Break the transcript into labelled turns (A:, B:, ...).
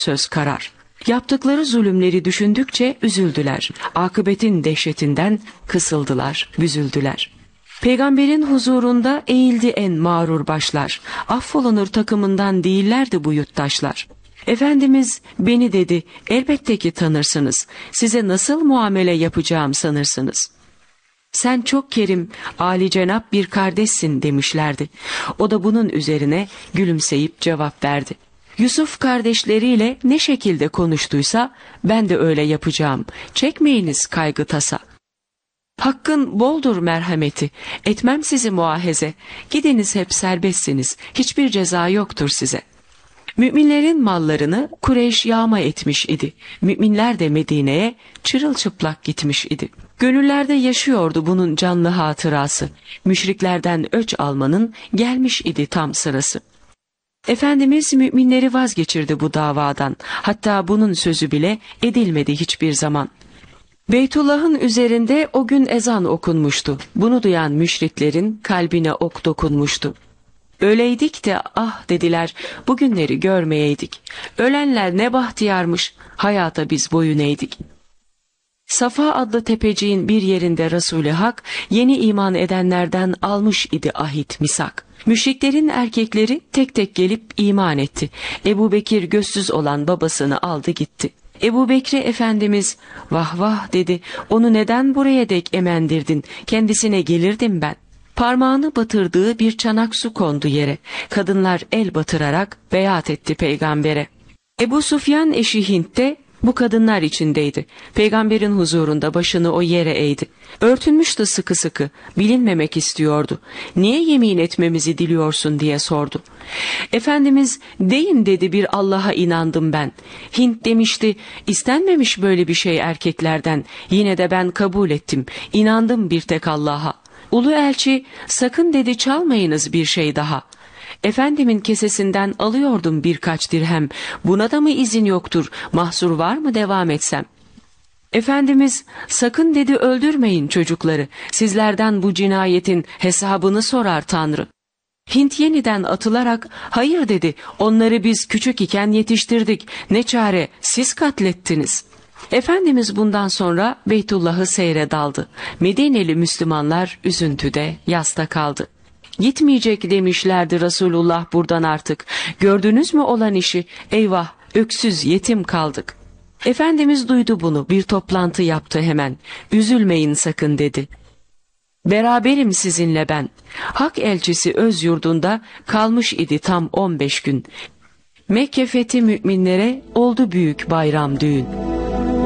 A: söz karar. Yaptıkları zulümleri düşündükçe üzüldüler. Akıbetin dehşetinden kısıldılar, büzüldüler. Peygamberin huzurunda eğildi en mağrur başlar. Affolunur takımından değillerdi bu yurttaşlar. Efendimiz beni dedi, elbette ki tanırsınız. Size nasıl muamele yapacağım sanırsınız. Sen çok kerim, âli-cenap bir kardeşsin demişlerdi. O da bunun üzerine gülümseyip cevap verdi. Yusuf kardeşleriyle ne şekilde konuştuysa ben de öyle yapacağım. Çekmeyiniz kaygı tasa. Hakkın boldur merhameti, etmem sizi muahize. Gidiniz hep serbestsiniz, hiçbir ceza yoktur size. Müminlerin mallarını Kureyş yağma etmiş idi. Müminler de Medine'ye çırılçıplak gitmiş idi. Gönüllerde yaşıyordu bunun canlı hatırası. Müşriklerden öç almanın gelmiş idi tam sırası. Efendimiz müminleri vazgeçirdi bu davadan. Hatta bunun sözü bile edilmedi hiçbir zaman. Beytullah'ın üzerinde o gün ezan okunmuştu. Bunu duyan müşriklerin kalbine ok dokunmuştu. Öleydik de ah dediler, bugünleri görmeyeydik. Ölenler ne bahtiyarmış, hayata biz boyun eğdik. Safa adlı tepeciğin bir yerinde Resul-i Hak yeni iman edenlerden almış idi ahit misak. Müşriklerin erkekleri tek tek gelip iman etti. Ebu Bekir gözsüz olan babasını aldı gitti. Ebu Bekri Efendimiz vah vah dedi, onu neden buraya dek emendirdin, kendisine gelirdim ben. Parmağını batırdığı bir çanak su kondu yere. Kadınlar el batırarak beyat etti peygambere. Ebu Sufyan eşi Hint de bu kadınlar içindeydi. Peygamberin huzurunda başını o yere eğdi. Örtünmüştü sıkı sıkı, bilinmemek istiyordu. Niye yemin etmemizi diliyorsun diye sordu. Efendimiz deyin dedi, bir Allah'a inandım ben. Hint demişti, istenmemiş böyle bir şey erkeklerden. Yine de ben kabul ettim, inandım bir tek Allah'a. Ulu elçi sakın dedi, çalmayınız bir şey daha. Efendimin kesesinden alıyordum birkaç dirhem. Buna da mı izin yoktur? Mahsur var mı devam etsem? Efendimiz sakın dedi, öldürmeyin çocukları. Sizlerden bu cinayetin hesabını sorar Tanrı. Hint yeniden atılarak hayır dedi, onları biz küçük iken yetiştirdik. Ne çare siz katlettiniz. Efendimiz bundan sonra Beytullah'ı seyre daldı. Medineli Müslümanlar üzüntüde, yasta kaldı. Gitmeyecek demişlerdi Resulullah buradan artık. Gördünüz mü olan işi? Eyvah, öksüz yetim kaldık. Efendimiz duydu bunu, bir toplantı yaptı hemen. Üzülmeyin sakın dedi. Beraberim sizinle ben. Hak elçisi öz yurdunda kalmış idi tam 15 gün. Mekke fethi müminlere oldu büyük bayram düğün.